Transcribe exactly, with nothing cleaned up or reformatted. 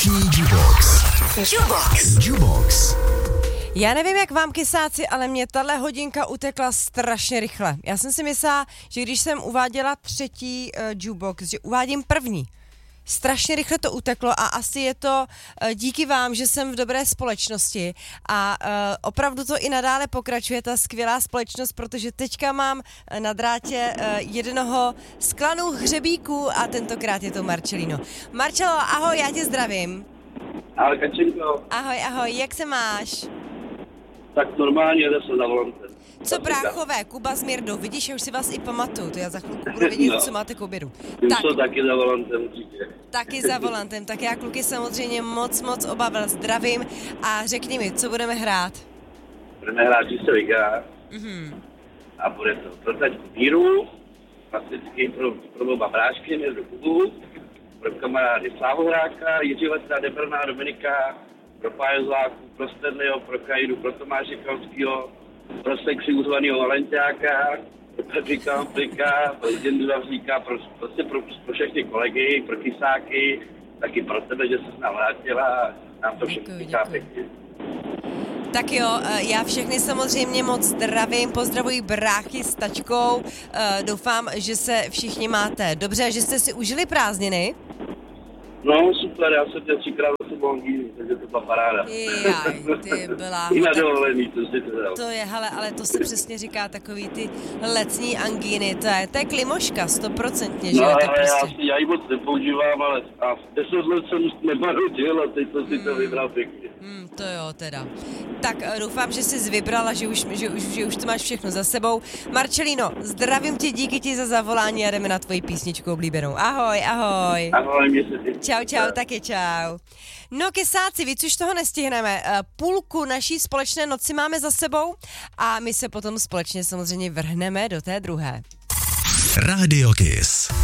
Vánoční Jubox. Jubox. Jubox. Já nevím, jak vám, kysáci, ale mě tahle hodinka utekla strašně rychle. Já jsem si myslela, že když jsem uváděla třetí uh, Jubox, že uvádím první. Strašně rychle to uteklo a asi je to uh, díky vám, že jsem v dobré společnosti a uh, opravdu to i nadále pokračuje, ta skvělá společnost, protože teďka mám uh, na drátě uh, jednoho z klanů hřebíků a tentokrát je to Marcelino. Marcelo, ahoj, já tě zdravím. Ahoj, Kačenko. Ahoj, ahoj, jak se máš? Tak normálně jde se za volantem. Co bráchové, Kuba s Mirdou, vidíš, já už si vás i pamatuju, to já za chvilku budu vědět, no. co máte k obědu. Ty Tak, jsou taky za volantem určitě. taky za volantem, tak já kluky samozřejmě moc, moc obavil, zdravím a řekni mi, co budeme hrát? Budeme hrát Číslo Liga Mhm. a bude to pro taťku Míru, klasický pro, pro oba brášky, Mirdu Kubu, pro kamarády Slavohráka, Jiřileca, Debrná, Dominika, pro Pájezláku, pro Stanleyho, pro Kajdu, pro Tomáše Kalskýho, pro sexy uzvanýho Valenťáka, pro Patrika Amplika, pro Jendu Zavříka, pro, prostě pro, pro všechny kolegy, pro kysáky, taky pro tebe, že se s nám vrátila, nám to všechno říká pěkně. Tak jo, já všechny samozřejmě moc zdravím, pozdravuji bráchy s tačkou, doufám, že se všichni máte dobře, že jste si užili prázdniny. No super, já jsem tě třikrát za sebou angíny, takže to byla paráda. Jaj, ty byla. I na dovolený, to si to dal. To je, hele, ale to se přesně říká takový ty letní angíny, to je, to je klimoška, stoprocentně, že No jo, to ale prostě. já, si, já ji moc nepoužívám, ale a v deset let jsem nenarodil a teď to si to vybral pěkně. Hmm, to jo, teda. Tak doufám, že jsi vybrala, že už, že, už, že už to máš všechno za sebou. Marcelino, zdravím tě, díky ti za zavolání a jdeme na tvoji písničku oblíbenou. Ahoj, ahoj. Ahoj, mě se ty. Čau, čau, taky čau. No, kysáci, víc už toho nestihneme. Půlku naší společné noci máme za sebou a my se potom společně samozřejmě vrhneme do té druhé. Radio Kiss.